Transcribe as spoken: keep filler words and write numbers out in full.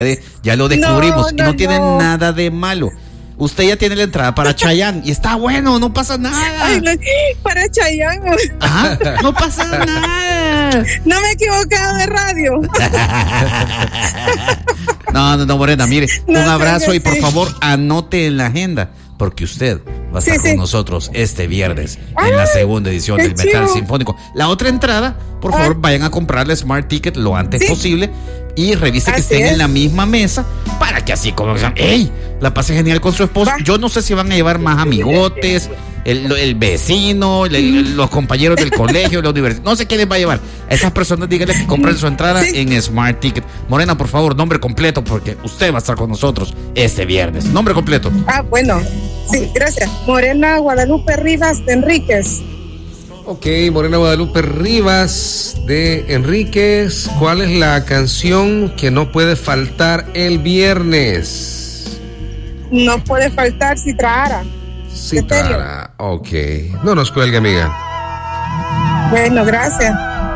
Ya lo descubrimos No, y no, no, tiene no. nada de malo. Usted ya tiene la entrada para Chayanne y está bueno, no pasa nada. Ay, no, para Chayanne. Ajá, no pasa nada. No me he equivocado de radio. No, no, no, Morena, mire, No, un abrazo sí, y por sí. favor anote en la agenda, porque usted va a estar Sí, con sí. nosotros este viernes Ay, en la segunda edición qué del Metal chivo. Sinfónico. La otra entrada, por Ay. favor, vayan a comprarle Smart Ticket lo antes Sí. posible y revise que Así estén es. en la misma mesa para que así como digan, ¡ey! La pase genial con su esposo. Va. Yo no sé si van a llevar más amigotes, el, el vecino, el- el- los compañeros del colegio, la universidad. No sé qué les va a llevar. A esas personas díganles que compren su entrada Sí. en Smart Ticket. Morena, por favor, nombre completo porque usted va a estar con nosotros este viernes. Nombre completo. Ah, bueno. Sí, gracias. Morena Guadalupe Rivas de Enríquez. Ok, Morena Guadalupe Rivas de Enríquez. ¿Cuál es la canción que no puede faltar el viernes? No puede faltar Citrahara. Citara. Ok. No nos cuelgue, amiga. Bueno, gracias.